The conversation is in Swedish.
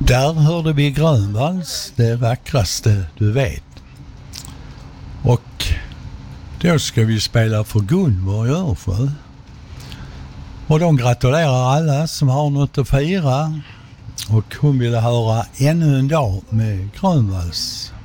Där hörde vi Grönvalls, det vackraste du vet. Och då ska vi spela för Gunvor i Örsjö. Och de gratulerar alla som har något att fira. Och hon ville höra ännu en dag med Grönvalls.